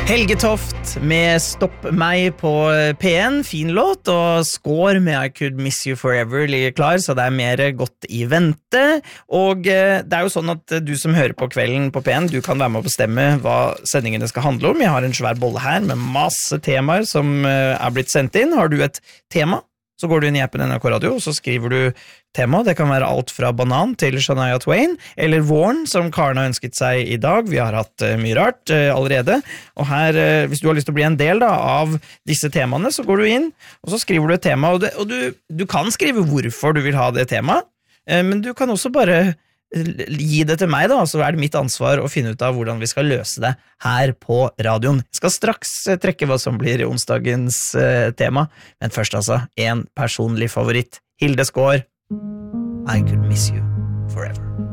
Helge Toft med Stopp meg på P1, fin låt, og Skår med I Could Miss You Forever ligger klar, så det mer godt i vente. Og det jo sånn at du som hører på Kvelden på P1, du kan være med å bestemme hva sendingene skal handle om. Jeg har en svær bolle her med masse temaer som blitt sendt inn. Har du et tema, så går du inn i appen NRK Radio, og så skriver du tema. Det kan være alt fra banan til Shania Twain, eller våren, som Karen har ønsket seg i dag. Vi har hatt mye rart allerede. Og her, hvis du har lyst til å bli en del av disse temaene, så går du inn, og så skriver du et tema. Og du kan skrive hvorfor du vil ha det temaet, men du kan også bare gi det til meg da, så det mitt ansvar å finne ut av hvordan vi skal løse det her på radioen. Jeg skal straks trekke hva som blir onsdagens tema, men først altså, en personlig favoritt. Hilde Skår, I Could Miss You Forever.